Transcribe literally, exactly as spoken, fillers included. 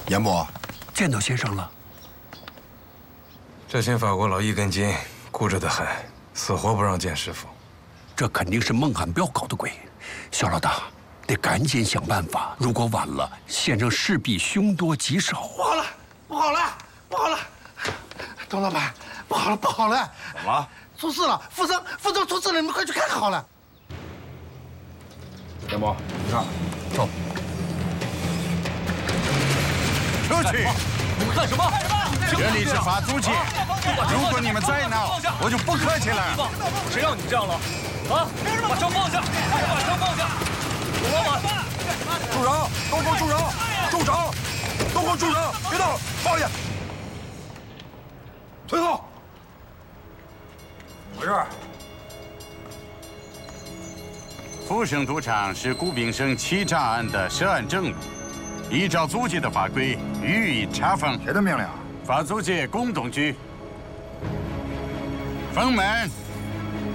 严伯， 见到先生了。 这群法国佬一根筋，固执得很，死活不让见师傅。 这肯定是孟汉彪搞的鬼。肖老大，得赶紧想办法，如果晚了，先生势必凶多吉少。 不好了，不好了，不好了！董老板，不好了，不好了！ 怎么了？ 出事了！傅生，傅生出事了！你们快去看好了。 严伯，你看， 走。 出去！ 你们干什么？ 这里是法租界，如果你们再闹，我就不客气了。 谁让你们这样了？啊！把枪放下！把枪放下！董老板， 住手！都给我住手！住手！都给我住手！别动！放下！退后！怎么回事？ 富生赌场是顾炳生欺诈案的涉案证物，依照租界的法规予以查封。 谁的命令？ 法租界工董局。封门。